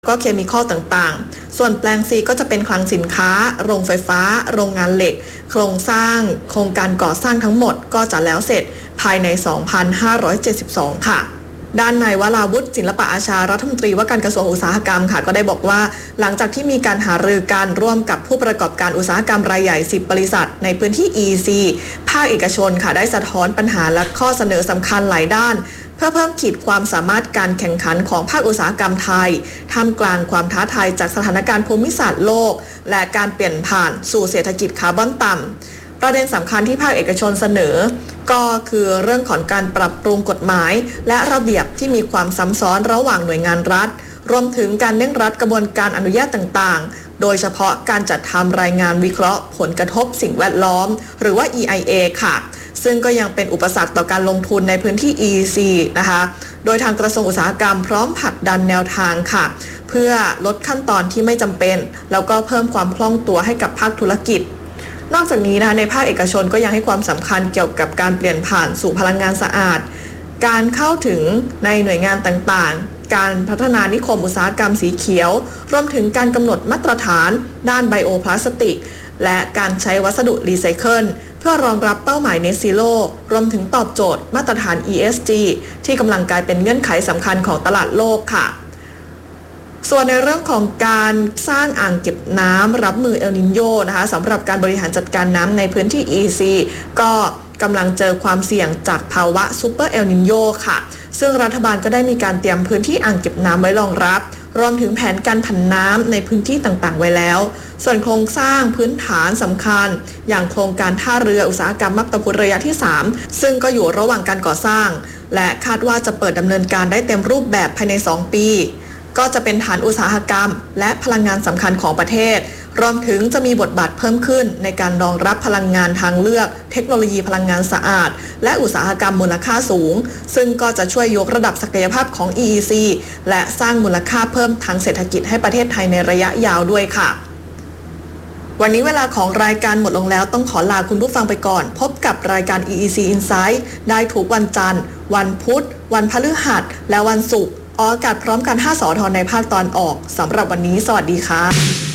ก็เคมีคอลต่างๆส่วนแปลง C ก็จะเป็นคลังสินค้าโรงไฟฟ้าโรงงานเหล็กโครงสร้างโครงการก่อสร้างทั้งหมดก็จะแล้วเสร็จภายใน 2572 ค่ะด้านนายวราวุฒิศิลปะอาชารัฐมนตรีว่าการกระทรวงอุตสาหกรรมค่ะก็ได้บอกว่าหลังจากที่มีการหารือกันร่วมกับผู้ประกอบการอุตสาหกรรมรายใหญ่10บริษัทในพื้นที่ EEC ภาคเอกชนค่ะได้สะท้อนปัญหาและข้อเสนอสำคัญหลายด้านเพื่อเพิ่มขีดความสามารถการแข่งขันของภาคอุตสาหกรรมไทยท่ามกลางความท้าทายจากสถานการณ์ภูมิศาสตร์โลกและการเปลี่ยนผ่านสู่เศรษฐกิจคาร์บอนต่ำประเด็นสำคัญที่ภาคเอกชนเสนอก็คือเรื่องของการปรับปรุงกฎหมายและระเบียบที่มีความซ้ำซ้อนระหว่างหน่วยงานรัฐรวมถึงการเร่งรัดกระบวนการอนุญาตต่างๆโดยเฉพาะการจัดทำรายงานวิเคราะห์ผลกระทบสิ่งแวดล้อมหรือว่า EIA ค่ะซึ่งก็ยังเป็นอุปสรรคต่อการลงทุนในพื้นที่ EEC นะคะโดยทางกระทรวงอุตสาหกรรมพร้อมผลักดันแนวทางค่ะเพื่อลดขั้นตอนที่ไม่จำเป็นแล้วก็เพิ่มความคล่องตัวให้กับภาคธุรกิจนอกจากนี้นะคะในภาคเอกชนก็ยังให้ความสำคัญเกี่ยวกับการเปลี่ยนผ่านสู่พลังงานสะอาดการเข้าถึงในหน่วยงานต่างๆการพัฒนานิคมอุตสาหกรรมสีเขียวรวมถึงการกำหนดมาตรฐานด้านไบโอพลาสติกและการใช้วัสดุรีไซเคิลเพื่อรองรับเป้าหมาย Net Zero รวมถึงตอบโจทย์มาตรฐาน ESG ที่กำลังกลายเป็นเงื่อนไขสำคัญของตลาดโลกค่ะส่วนในเรื่องของการสร้างอ่างเก็บน้ำรับมือเอลนิโญนะคะสำหรับการบริหารจัดการน้ำในพื้นที่ EEC ก็กำลังเจอความเสี่ยงจากภาวะซูเปอร์เอลนิโญค่ะซึ่งรัฐบาลก็ได้มีการเตรียมพื้นที่อ่างเก็บน้ำไว้รองรับรวมถึงแผนการผันน้ำในพื้นที่ต่างๆไว้แล้วส่วนโครงสร้างพื้นฐานสำคัญอย่างโครงการท่าเรืออุตสาหกรรมมักตะพุทธระยะที่3ซึ่งก็อยู่ระหว่างการก่อสร้างและคาดว่าจะเปิดดำเนินการได้เต็มรูปแบบภายใน2 ปีก็จะเป็นฐานอุตสาหกรรมและพลังงานสำคัญของประเทศรวมถึงจะมีบทบาทเพิ่มขึ้นในการรองรับพลังงานทางเลือกเทคโนโลยีพลังงานสะอาดและอุตสาหกรรมมูลค่าสูงซึ่งก็จะช่วยยกระดับศักยภาพของ EEC และสร้างมูลค่าเพิ่มทางเศรษฐกิจให้ประเทศไทยในระยะยาวด้วยค่ะวันนี้เวลาของรายการหมดลงแล้วต้องขอลาคุณผู้ฟังไปก่อนพบกับรายการ EEC Insight ได้ทุกวันจันทร์วันพุธวันพฤหัสและวันศุกร์ออกอากาศพร้อมกัน5 สท.ในภาคตอนออกสำหรับวันนี้สวัสดีค่ะ